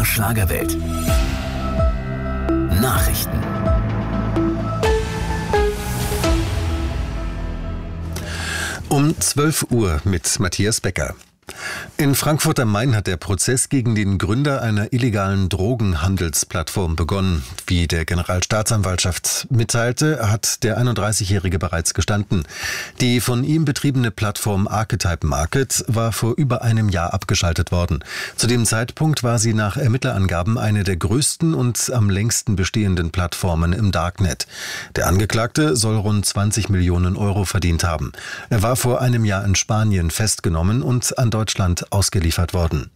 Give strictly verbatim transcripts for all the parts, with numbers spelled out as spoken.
Schlagerwelt. Nachrichten. Um zwölf Uhr mit Matthias Becker. In Frankfurt am Main hat der Prozess gegen den Gründer einer illegalen Drogenhandelsplattform begonnen. Wie der Generalstaatsanwaltschaft mitteilte, hat der einunddreißigjährige bereits gestanden. Die von ihm betriebene Plattform Archetype Market war vor über einem Jahr abgeschaltet worden. Zu dem Zeitpunkt war sie nach Ermittlerangaben eine der größten und am längsten bestehenden Plattformen im Darknet. Der Angeklagte soll rund zwanzig Millionen Euro verdient haben. Er war vor einem Jahr in Spanien festgenommen und an Deutschland ausgeliefert worden.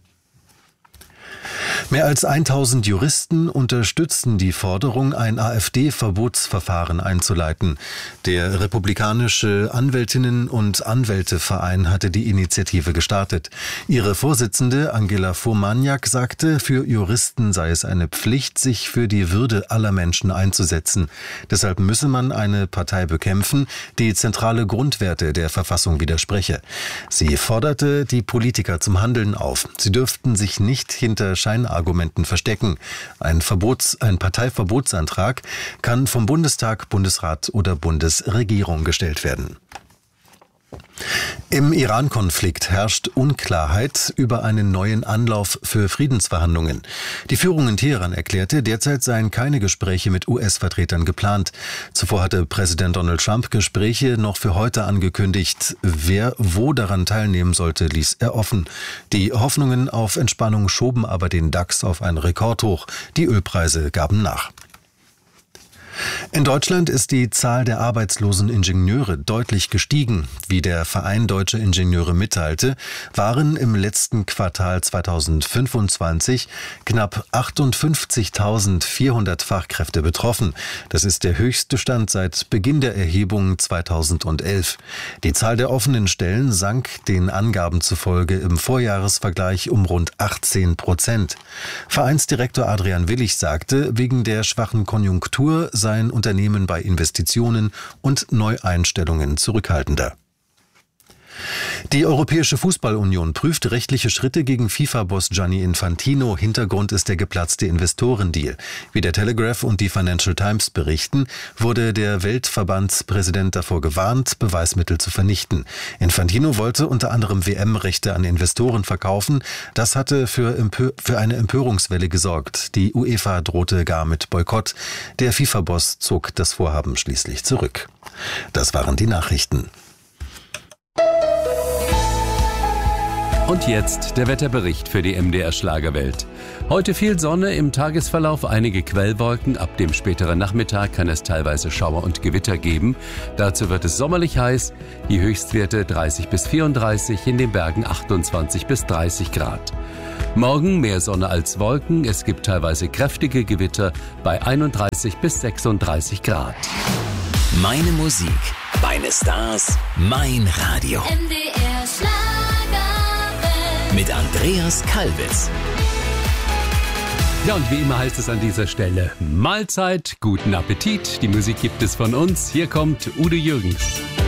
Mehr als tausend Juristen unterstützen die Forderung, ein AfD-Verbotsverfahren einzuleiten. Der republikanische Anwältinnen- und Anwälteverein hatte die Initiative gestartet. Ihre Vorsitzende Angela Fomaniak sagte, für Juristen sei es eine Pflicht, sich für die Würde aller Menschen einzusetzen. Deshalb müsse man eine Partei bekämpfen, die zentrale Grundwerte der Verfassung widerspreche. Sie forderte die Politiker zum Handeln auf. Sie dürften sich nicht hinter Scheinargumenten verstecken. Ein Verbots-, ein Parteiverbotsantrag kann vom Bundestag, Bundesrat oder Bundesregierung gestellt werden. Im Iran-Konflikt herrscht Unklarheit über einen neuen Anlauf für Friedensverhandlungen. Die Führung in Teheran erklärte, derzeit seien keine Gespräche mit U S-Vertretern geplant. Zuvor hatte Präsident Donald Trump Gespräche noch für heute angekündigt. Wer wo daran teilnehmen sollte, ließ er offen. Die Hoffnungen auf Entspannung schoben aber den DAX auf ein Rekordhoch. Die Ölpreise gaben nach. In Deutschland ist die Zahl der arbeitslosen Ingenieure deutlich gestiegen. Wie der Verein Deutscher Ingenieure mitteilte, waren im letzten Quartal zweitausendfünfundzwanzig knapp achtundfünfzigtausendvierhundert Fachkräfte betroffen. Das ist der höchste Stand seit Beginn der Erhebung zweitausendelf. Die Zahl der offenen Stellen sank den Angaben zufolge im Vorjahresvergleich um rund achtzehn Prozent. Vereinsdirektor Adrian Willig sagte, wegen der schwachen Konjunktur seien Unternehmen bei Investitionen und Neueinstellungen zurückhaltender. Die Europäische Fußballunion prüft rechtliche Schritte gegen FIFA-Boss Gianni Infantino. Hintergrund ist der geplatzte Investorendeal. Wie der Telegraph und die Financial Times berichten, wurde der Weltverbandspräsident davor gewarnt, Beweismittel zu vernichten. Infantino wollte unter anderem W M-Rechte an Investoren verkaufen. Das hatte für, Empö- für eine Empörungswelle gesorgt. Die UEFA drohte gar mit Boykott. Der FIFA-Boss zog das Vorhaben schließlich zurück. Das waren die Nachrichten. Und jetzt der Wetterbericht für die M D R Schlagerwelt. Heute viel Sonne, im Tagesverlauf einige Quellwolken. Ab dem späteren Nachmittag kann es teilweise Schauer und Gewitter geben. Dazu wird es sommerlich heiß. Die Höchstwerte dreißig bis vierunddreißig, in den Bergen achtundzwanzig bis dreißig Grad. Morgen mehr Sonne als Wolken. Es gibt teilweise kräftige Gewitter bei einunddreißig bis sechsunddreißig Grad. Meine Musik, meine Stars, mein Radio. M D R Schlagerwelt. Mit Andreas Kalbitz. Ja, und wie immer heißt es an dieser Stelle Mahlzeit, guten Appetit. Die Musik gibt es von uns. Hier kommt Udo Jürgens.